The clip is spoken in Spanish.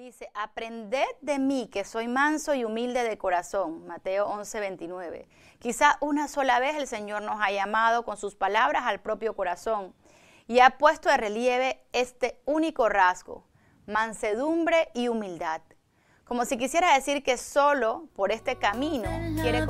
dice, aprended de mí que soy manso y humilde de corazón, Mateo 11:29. Quizá una sola vez el Señor nos ha llamado con sus palabras al propio corazón y ha puesto de relieve este único rasgo, mansedumbre y humildad. Como si quisiera decir que solo por este camino quiere